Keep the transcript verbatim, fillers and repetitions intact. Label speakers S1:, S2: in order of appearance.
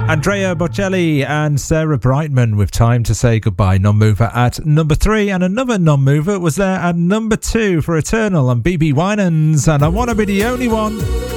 S1: Andrea Bocelli and Sarah Brightman with Time to Say Goodbye, non-mover at number three, and another non-mover was there at number two for Eternal and B B Winans and I Wanna Be the Only One.